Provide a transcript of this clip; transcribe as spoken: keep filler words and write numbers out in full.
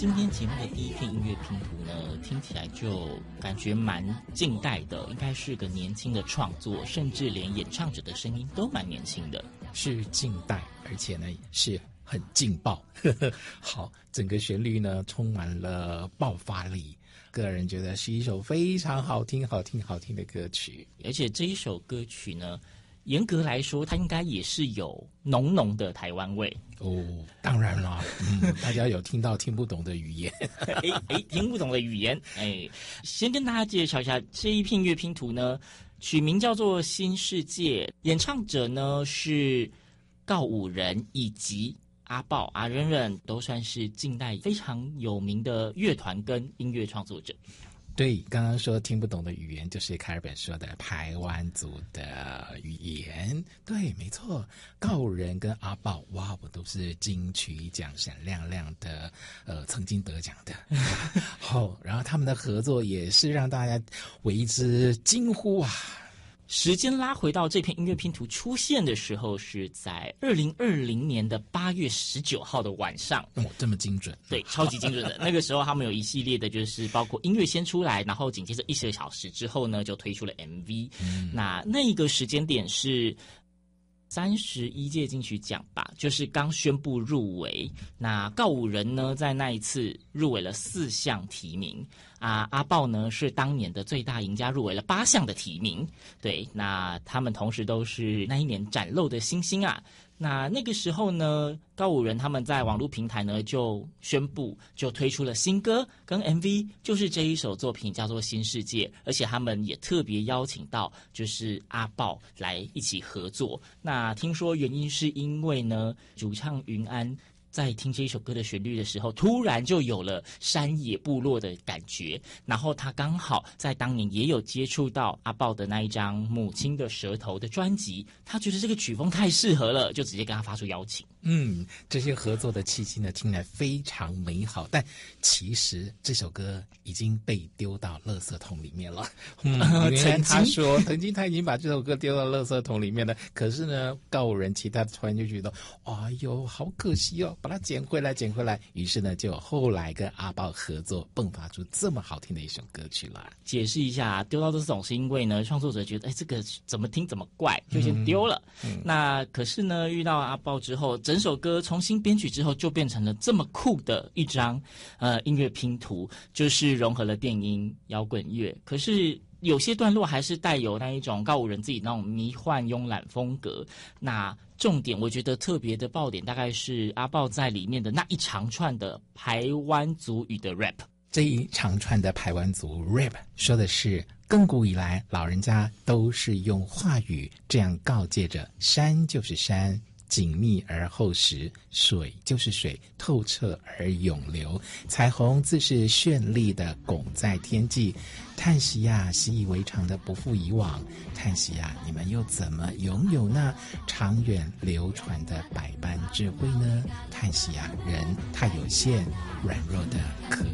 今天节目的第一片音乐拼图呢，听起来就感觉蛮近代的，应该是个年轻的创作，甚至连演唱者的声音都蛮年轻的。 是近代，而且呢是很劲爆。好，整个旋律呢充满了爆发力，个人觉得是一首非常好听、好听、好听的歌曲。 而且这一首歌曲呢，严格来说，它应该也是有浓浓的台湾味哦。当然了，嗯，大家有听到听不懂的语言， 哎哎，听不懂的语言，哎，先跟大家介绍一下这一片乐拼图呢，取名叫做《新世界》，演唱者呢是告五人以及阿豹、阿忍忍，都算是近代非常有名的乐团跟音乐创作者。 对，刚刚说听不懂的语言，就是凯尔本说的排湾族的语言。对，没错，告五人跟阿豹，哇，我都是金曲奖闪亮亮的，呃，曾经得奖的。好、哦，然后他们的合作也是让大家为之惊呼啊！ 时间拉回到这片音乐拼图出现的时候，是在二零二零年的八月十九号的晚上。 哦，这么精准？ 对，超级精准的。那个时候他们有一系列的，就是包括音乐先出来，然后紧接着一个小时之后呢，就推出了 M V。嗯、那那个时间点是三十一届金曲奖吧，就是刚宣布入围。那告五人呢，在那一次入围了四项提名啊，阿豹呢是当年的最大赢家，入围了八项的提名。对，那他们同时都是那一年崭露的星星啊。那那个时候呢，告五人他们在网络平台呢就宣布，就推出了新歌跟 M V， 就是这一首作品叫做《新世界》，而且他们也特别邀请到就是阿豹来一起合作。那听说原因是因为呢，主唱云安在听这一首歌的旋律的时候，突然就有了山野部落的感觉，然后他刚好在当年也有接触到阿豹的那一张《母亲的舌头》的专辑，他觉得这个曲风太适合了，就直接跟他发出邀请。 嗯，这些合作的契机呢，听来非常美好，但其实这首歌已经被丢到垃圾桶里面了。嗯，原来他说曾经他已经把这首歌丢到垃圾桶里面了，可是呢，告五人其他团就觉得，哎呦，好可惜哦，把它捡回来，捡回来。于是呢，就后来跟阿豹合作，迸发出这么好听的一首歌曲了。 解释一下，丢到垃圾桶是因为呢，创作者觉得，哎，这个怎么听怎么怪，就先丢了。嗯嗯、那可是呢，遇到阿豹之后，整首歌重新编曲之后，就变成了这么酷的一张呃音乐拼图，就是融合了电音、摇滚乐，可是有些段落还是带有那一种告五人自己那种迷幻慵懒风格。那重点我觉得特别的爆点，大概是阿豹在里面的那一长串的排湾族语的 rap。 这一长串的排湾族 rap 说的是，亘古以来老人家都是用话语这样告诫着：山就是山，紧密而厚实，水就是水，透彻而永流。彩虹自是绚丽的拱在天际，叹息呀，习以为常的不复以往。叹息呀，你们又怎么拥有那长远流传的百般智慧呢？叹息呀，人太有限，软弱的可